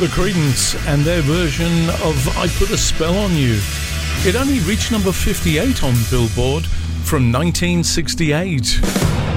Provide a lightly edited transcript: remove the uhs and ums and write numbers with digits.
The Creedence and their version of I Put a Spell on You. It only reached number 58 on Billboard from 1968.